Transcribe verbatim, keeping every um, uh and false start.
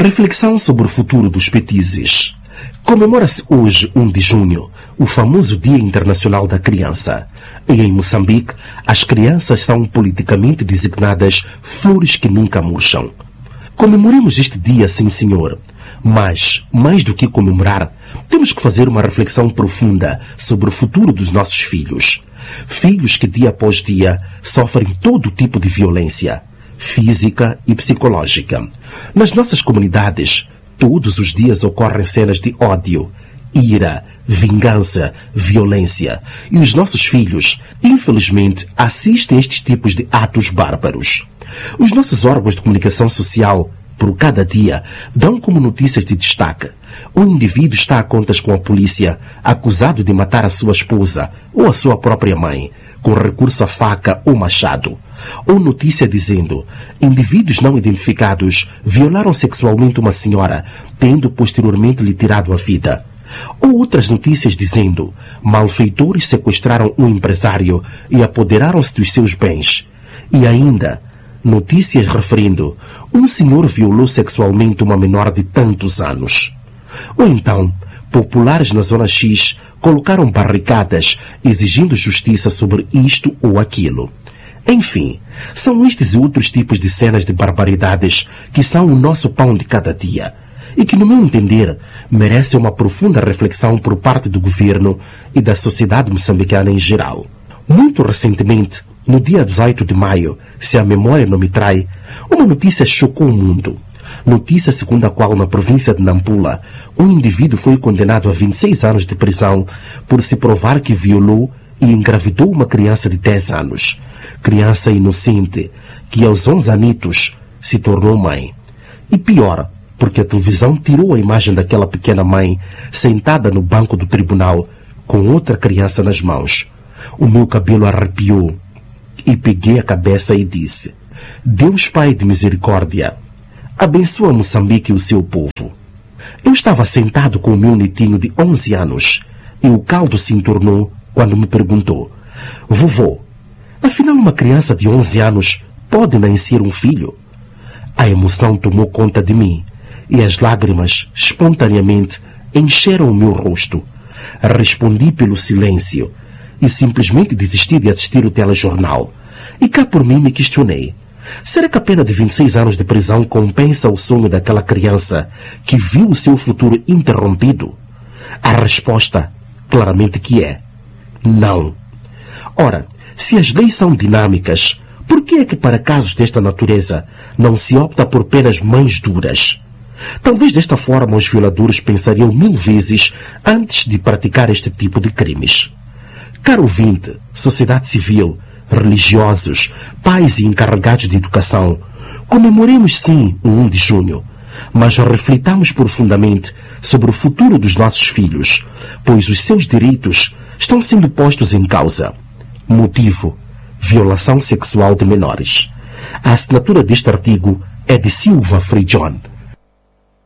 Reflexão sobre o futuro dos petizes. Comemora-se hoje, um de junho, o famoso Dia Internacional da Criança. E em Moçambique, as crianças são politicamente designadas flores que nunca murcham. Comemoremos este dia, sim senhor. Mas, mais do que comemorar, temos que fazer uma reflexão profunda sobre o futuro dos nossos filhos. Filhos que dia após dia sofrem todo tipo de violência, física e psicológica. Nas nossas comunidades, todos os dias ocorrem cenas de ódio, ira, vingança, violência. E os nossos filhos, infelizmente, assistem a estes tipos de atos bárbaros. Os nossos órgãos de comunicação social, por cada dia, dão como notícias de destaque: um indivíduo está a contas com a polícia, acusado de matar a sua esposa ou a sua própria mãe, com recurso a faca ou machado. Ou notícia dizendo: indivíduos não identificados violaram sexualmente uma senhora, tendo posteriormente lhe tirado a vida. Ou outras notícias dizendo: malfeitores sequestraram um empresário e apoderaram-se dos seus bens. E ainda notícias referindo: um senhor violou sexualmente uma menor de tantos anos. Ou então, populares na Zona X colocaram barricadas exigindo justiça sobre isto ou aquilo. Enfim, são estes e outros tipos de cenas de barbaridades que são o nosso pão de cada dia e que, no meu entender, merecem uma profunda reflexão por parte do governo e da sociedade moçambicana em geral. Muito recentemente, no dia dezoito de maio, se a memória não me trai, uma notícia chocou o mundo. Notícia segundo a qual, na província de Nampula, um indivíduo foi condenado a vinte e seis anos de prisão por se provar que violou e engravidou uma criança de dez anos. Criança inocente, que aos onze anitos se tornou mãe. E pior, porque a televisão tirou a imagem daquela pequena mãe sentada no banco do tribunal com outra criança nas mãos. O meu cabelo arrepiou e peguei a cabeça e disse: Deus Pai de misericórdia, abençoa Moçambique e o seu povo. Eu estava sentado com o meu netinho de onze anos e o caldo se entornou quando me perguntou: vovô, afinal uma criança de onze anos pode nascer um filho? A emoção tomou conta de mim e as lágrimas espontaneamente encheram o meu rosto. Respondi pelo silêncio e simplesmente desisti de assistir o telejornal. E cá por mim me questionei: será que a pena de vinte e seis anos de prisão compensa o sonho daquela criança que viu o seu futuro interrompido? A resposta, claramente que é não. Ora, se as leis são dinâmicas, por que é que para casos desta natureza não se opta por penas mais duras? Talvez desta forma os violadores pensariam mil vezes antes de praticar este tipo de crimes. Caro ouvinte, sociedade civil, religiosos, pais e encarregados de educação, comemoremos sim o um de junho, mas reflitamos profundamente sobre o futuro dos nossos filhos, pois os seus direitos estão sendo postos em causa. Motivo: violação sexual de menores. A assinatura deste artigo é de Silva Frei John.